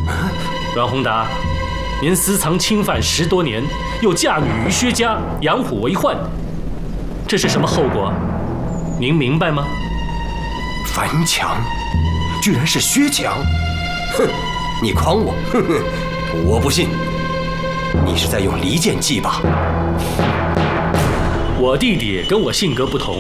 阮宏达，您私藏侵犯10多年，又嫁女于薛家，养虎为患，这是什么后果？您明白吗？ 樊强，居然是薛强！哼，你诓我！哼哼，我不信，你是在用离间计吧？ 我弟弟跟我性格不同，